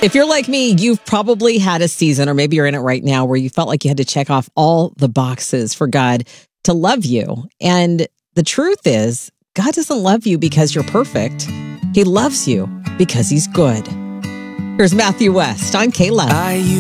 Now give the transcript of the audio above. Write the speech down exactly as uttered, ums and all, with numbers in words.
If you're like me, you've probably had a season, or maybe you're in it right now, where you felt like you had to check off all the boxes for God to love you. And the truth is, God doesn't love you because you're perfect. He loves you because he's good. Here's Matthew West on K-Love.